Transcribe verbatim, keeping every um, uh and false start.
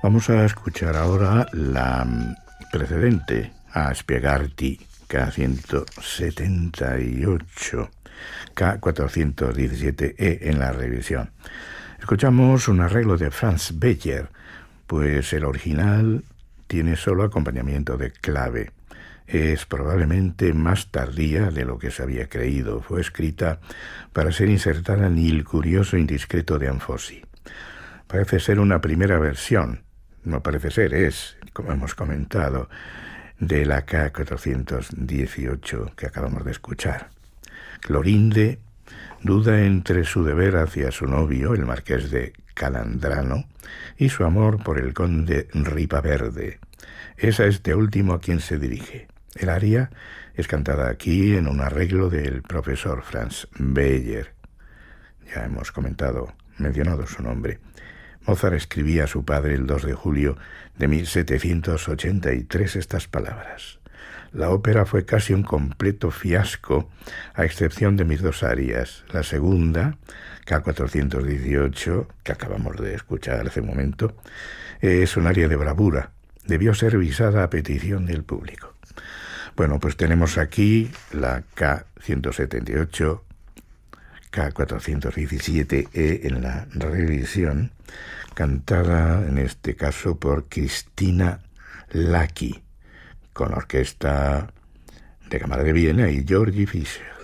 Vamos a escuchar ahora la precedente a Spiegarti K ciento setenta y ocho, K cuatrocientos diecisiete E en la revisión. Escuchamos un arreglo de Franz Beyer, pues el original tiene solo acompañamiento de clave. Es probablemente más tardía de lo que se había creído. Fue escrita para ser insertada en Il curioso indiscreto de Anfossi. Parece ser una primera versión, no parece ser, es, como hemos comentado, de la K cuatrocientos dieciocho que acabamos de escuchar. Clorinde duda entre su deber hacia su novio, el marqués de Calandrano, y su amor por el conde Ripaverde. Es a este último a quien se dirige. El aria es cantada aquí en un arreglo del profesor Franz Beyer. Ya hemos comentado, mencionado su nombre. Mozart escribía a su padre el dos de julio de mil setecientos ochenta y tres estas palabras. La ópera fue casi un completo fiasco, a excepción de mis dos arias. La segunda, K cuatrocientos dieciocho, que acabamos de escuchar hace un momento, es un aria de bravura. Debió ser revisada a petición del público. Bueno, pues tenemos aquí la K ciento setenta y ocho, K cuatrocientos diecisiete E en la revisión, cantada en este caso por Cristina Lacchi, con orquesta de Cámara de Viena y Georgi Fischer.